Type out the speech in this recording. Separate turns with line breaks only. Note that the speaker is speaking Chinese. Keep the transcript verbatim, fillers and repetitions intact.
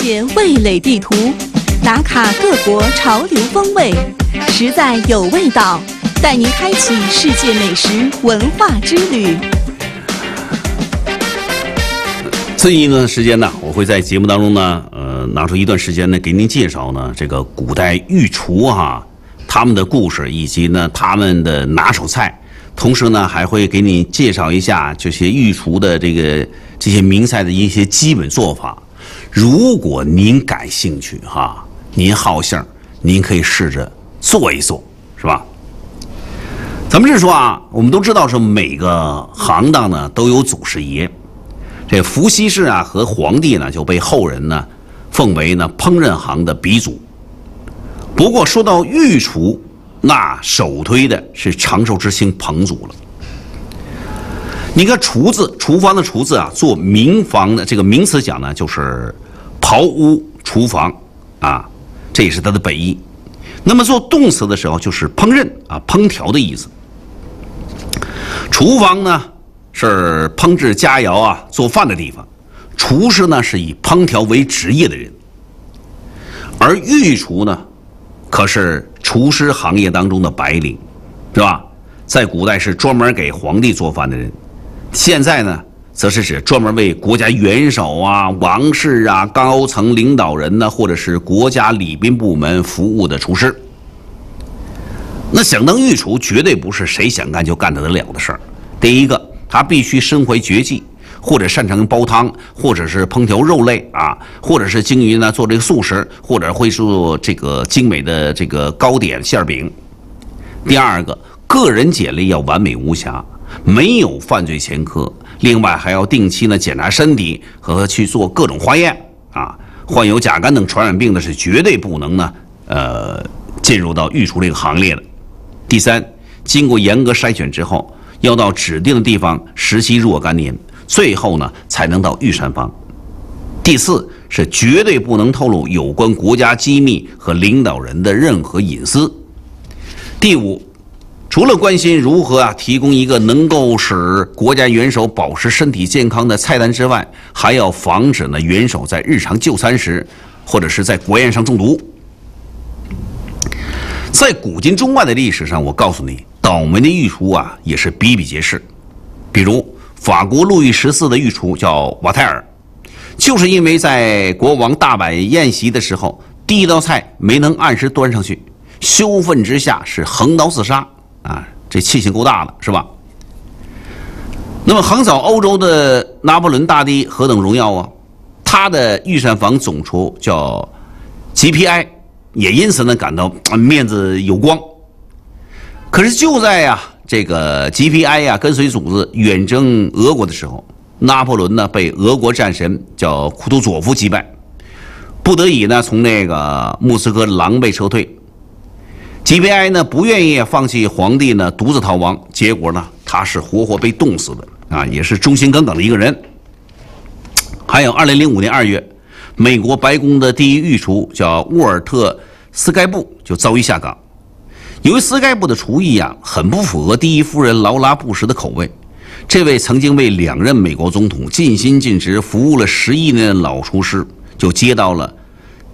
解味蕾地图，打卡各国潮流风味，实在有味道，带您开启世界美食文化之旅。
最近一段时间呢，我会在节目当中呢，呃，拿出一段时间呢，给您介绍呢这个古代御厨哈，他们的故事以及呢他们的拿手菜，同时呢还会给你介绍一下这些御厨的这个这些名菜的一些基本做法。如果您感兴趣哈，您好性，您可以试着做一做，是吧？咱们这说啊，我们都知道是每个行当呢都有祖师爷。这伏羲氏啊和黄帝呢就被后人呢奉为呢烹饪行的鼻祖。不过说到御厨，那首推的是长寿之星彭祖了。你看厨字，厨房的厨字啊，做民房的这个名词讲呢，就是刨屋厨房啊，这也是它的本意。那么做动词的时候，就是烹饪啊，烹调的意思。厨房呢是烹制佳肴啊、做饭的地方，厨师呢是以烹调为职业的人，而御厨呢，可是厨师行业当中的白领，是吧？在古代是专门给皇帝做饭的人，现在呢，则是指专门为国家元首啊、王室啊、高层领导人呢，或者是国家礼宾部门服务的厨师。那想当御厨，绝对不是谁想干就干得了的事儿。第一个，他必须身怀绝技，或者擅长煲汤，或者是烹调肉类啊，或者是精于呢做这个素食，或者会做这个精美的这个糕点馅饼。第二个，个人简历要完美无瑕，没有犯罪前科，另外还要定期呢检查身体和去做各种化验啊。患有甲肝等传染病的是绝对不能呢呃进入到御厨这个行列的。第三，经过严格筛选之后，要到指定的地方实习若干年，最后呢才能到御膳房。第四是绝对不能透露有关国家机密和领导人的任何隐私。第五，除了关心如何啊提供一个能够使国家元首保持身体健康的菜单之外，还要防止呢元首在日常就餐时或者是在国宴上中毒。在古今中外的历史上，我告诉你，倒霉的御厨啊也是比比皆是。比如法国路易十四的御厨叫瓦泰尔，就是因为在国王大摆宴席的时候，第一道菜没能按时端上去，羞愤之下是横刀自杀啊，这气性够大的，是吧？那么横扫欧洲的拿破仑大帝何等荣耀啊！他的御膳房总厨叫 G P I， 也因此呢感到面子有光。可是就在呀、啊、这个 G P I 呀、啊、跟随祖子远征俄国的时候，拿破仑呢被俄国战神叫库图佐夫击败，不得已呢从那个莫斯科狼狈撤退。G P I 呢不愿意放弃皇帝呢独自逃亡，结果呢他是活活被冻死的啊，也是忠心耿耿的一个人。还有二零零五年二月，美国白宫的第一御厨叫沃尔特斯盖布就遭遇下岗。由于斯盖布的厨艺啊很不符合第一夫人劳拉布什的口味，这位曾经为两任美国总统尽心尽职服务了十一年的老厨师就接到了